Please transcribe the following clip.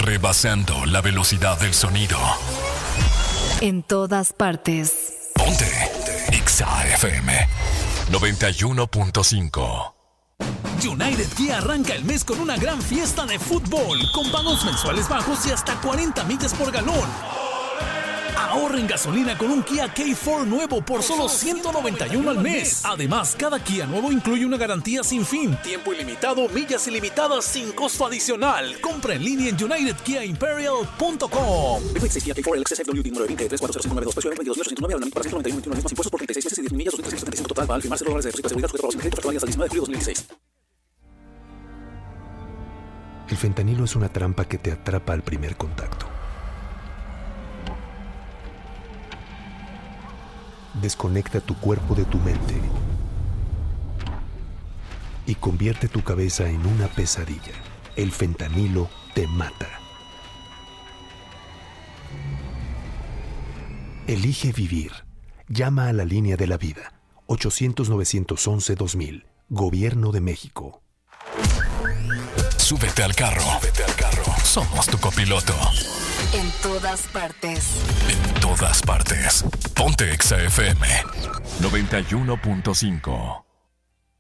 rebasando la velocidad del sonido. En todas partes. Ponte Exa FM 91.5. United Kia arranca el mes con una gran fiesta de fútbol, con pagos mensuales bajos y hasta 40 millas por galón. Ahorra en gasolina con un Kia K4 nuevo por solo $191 al mes. Además, cada Kia nuevo incluye una garantía sin fin, tiempo ilimitado, millas ilimitadas sin costo adicional. Compra en línea en unitedkiaimperial.com. Kia K4 LXSFWD número 20340592, precio de 22.809 para 191 más impuestos por 36 meses y 10 millas, 275 total, para firmar $0 de depósito de seguridad, sujeto a los créditos hasta el 19 de julio de 2016. El fentanilo es una trampa que te atrapa al primer contacto. Desconecta tu cuerpo de tu mente y convierte tu cabeza en una pesadilla. El fentanilo te mata. Elige vivir. Llama a la línea de la vida. 800-911-2000. Gobierno de México. Súbete al carro. Somos tu copiloto. En todas partes. En todas partes. Ponte Exa FM 91.5.